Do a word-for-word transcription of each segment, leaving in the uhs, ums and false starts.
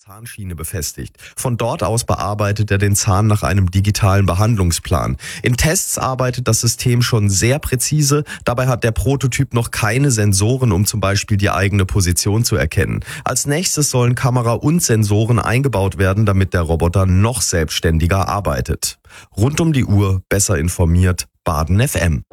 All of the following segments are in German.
Zahnschiene befestigt. Von dort aus bearbeitet er den Zahn nach einem digitalen Behandlungsplan. In Tests arbeitet das System schon sehr präzise. Dabei hat der Prototyp noch keine Sensoren, um zum Beispiel die eigene Position zu erkennen. Als nächstes sollen Kamera und Sensoren eingebaut werden, damit der Roboter noch selbstständiger arbeitet. Rund um die Uhr besser informiert, Baden F M.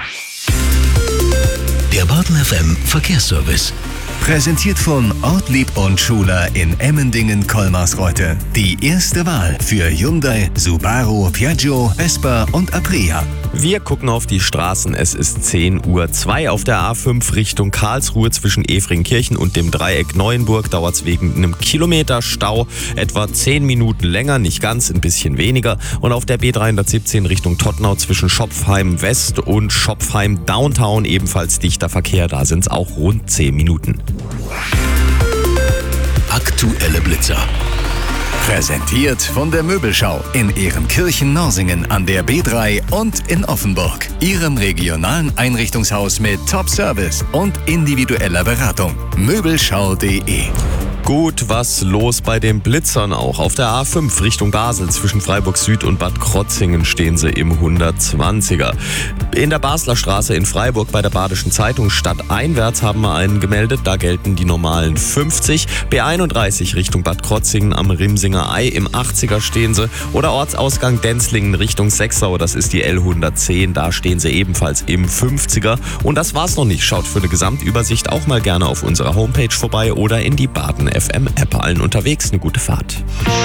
Der Baden F M Verkehrsservice. Präsentiert von Ortlieb und Schuler in Emmendingen-Kolmarsreuth. Die erste Wahl für Hyundai, Subaru, Piaggio, Vespa und Aprilia. Wir gucken auf die Straßen. Es ist zehn Uhr zwei auf der A fünf Richtung Karlsruhe zwischen Efringkirchen und dem Dreieck Neuenburg. Dauert es wegen einem Kilometer Stau etwa zehn Minuten länger, nicht ganz, ein bisschen weniger. Und auf der B dreihundertsiebzehn Richtung Tottenau zwischen Schopfheim West und Schopfheim Downtown ebenfalls dichter Verkehr. Da sind es auch rund zehn Minuten. Aktuelle Blitzer. Präsentiert von der Möbelschau in Ehrenkirchen-Norsingen an der B drei und in Offenburg. Ihrem regionalen Einrichtungshaus mit Top-Service und individueller Beratung. Möbelschau punkt de. Gut, was los bei den Blitzern auch. Auf der A fünf Richtung Basel zwischen Freiburg Süd und Bad Krotzingen stehen sie im hundertzwanziger. In der Basler Straße in Freiburg bei der Badischen Zeitung stadteinwärts haben wir einen gemeldet. Da gelten die normalen fünfzig. B einunddreißig Richtung Bad Krotzingen am Rimsinger Ei im achtziger stehen sie. Oder Ortsausgang Denzlingen Richtung Sechsau, das ist die L hundertzehn. Da stehen sie ebenfalls im fünfziger. Und das war's noch nicht. Schaut für eine Gesamtübersicht auch mal gerne auf unserer Homepage vorbei oder in die Baden F M-App. Allen unterwegs eine gute Fahrt.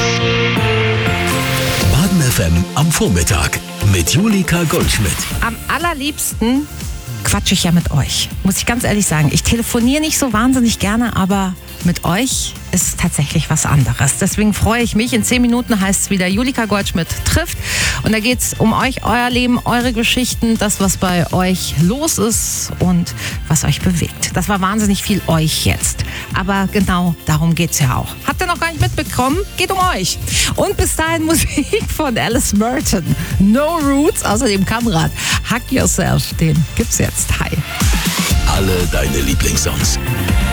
Baden F M am Vormittag mit Julika Goldschmidt. Am allerliebsten quatsche ich ja mit euch, muss ich ganz ehrlich sagen. Ich telefoniere nicht so wahnsinnig gerne, aber mit euch ist es tatsächlich was anderes. Deswegen freue ich mich. In zehn Minuten heißt es wieder Julika Goldschmidt trifft. Und da geht es um euch, euer Leben, eure Geschichten, das, was bei euch los ist und was euch bewegt. Das war wahnsinnig viel euch jetzt. Aber genau darum geht es ja auch. Habt ihr noch gar nicht mitbekommen? Geht um euch. Und bis dahin Musik von Alice Merton. No Roots, außerdem Kamrat. Hug Yourself, den gibt's jetzt. Hi. Alle deine Lieblingssongs.